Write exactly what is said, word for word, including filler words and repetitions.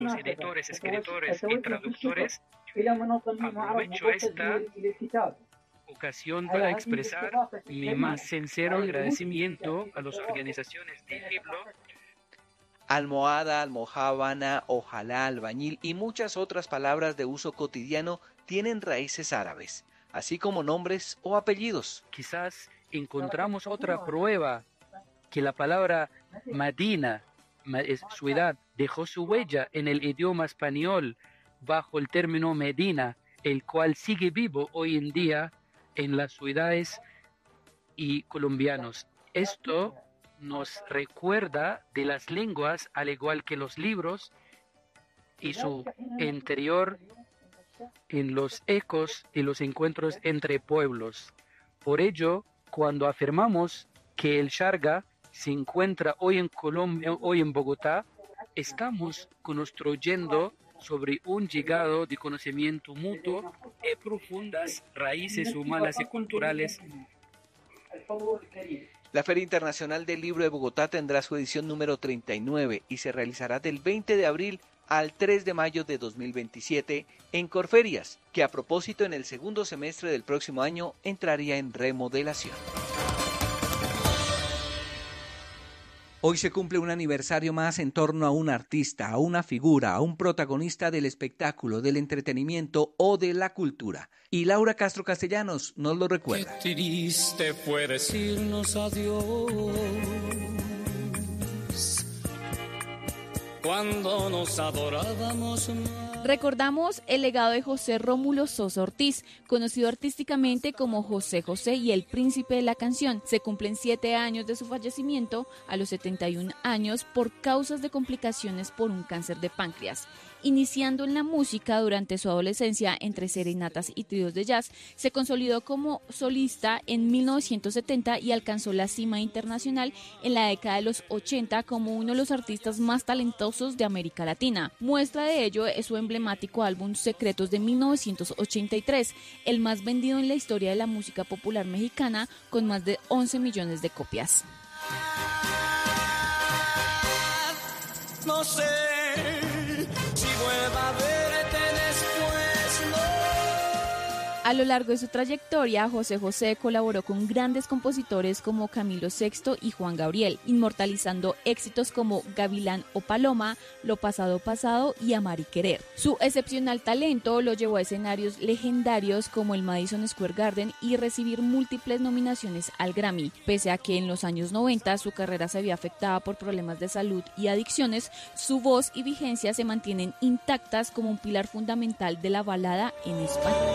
los editores, escritores y traductores aprovecho esta ocasión para expresar mi más sincero agradecimiento a las organizaciones de libro, almohada, almojábana, ojalá, albañil y muchas otras palabras de uso cotidiano tienen raíces árabes, así como nombres o apellidos. Quizás encontramos otra prueba que la palabra Madina, ciudad, dejó su huella en el idioma español bajo el término Medina, el cual sigue vivo hoy en día en las ciudades y colombianos. Esto nos recuerda de las lenguas, al igual que los libros y su interior en los ecos y los encuentros entre pueblos. Por ello, cuando afirmamos que el Sharga se encuentra hoy en Colombia, hoy en Bogotá, estamos construyendo sobre un legado de conocimiento mutuo y profundas raíces humanas y culturales. La Feria Internacional del Libro de Bogotá tendrá su edición número treinta y nueve y se realizará del veinte de abril al tres de mayo de dos mil veintisiete en Corferias, que a propósito en el segundo semestre del próximo año entraría en remodelación. Hoy se cumple un aniversario más en torno a un artista, a una figura, a un protagonista del espectáculo, del entretenimiento o de la cultura. Y Laura Castro Castellanos nos lo recuerda. Qué triste fue decirnos adiós cuando nos adorábamos más. Recordamos el legado de José Rómulo Sosa Ortiz, conocido artísticamente como José José y el príncipe de la canción. Se cumplen siete años de su fallecimiento a los setenta y un años por causas de complicaciones por un cáncer de páncreas. Iniciando en la música durante su adolescencia entre serenatas y tríos de jazz, se consolidó como solista en mil novecientos setenta y alcanzó la cima internacional en la década de los ochenta como uno de los artistas más talentosos de América Latina. Muestra de ello es su emblemático álbum Secretos de mil novecientos ochenta y tres, el más vendido en la historia de la música popular mexicana, con más de once millones de copias. No sé si vuelva a verte después, no. A lo largo de su trayectoria, José José colaboró con grandes compositores como Camilo sexto y Juan Gabriel, inmortalizando éxitos como Gavilán o Paloma, Lo pasado pasado y Amar y querer. Su excepcional talento lo llevó a escenarios legendarios como el Madison Square Garden y recibir múltiples nominaciones al Grammy. Pese a que en los años noventa su carrera se vio afectada por problemas de salud y adicciones, su voz y vigencia se mantienen intactas como un pilar fundamental de la balada en español.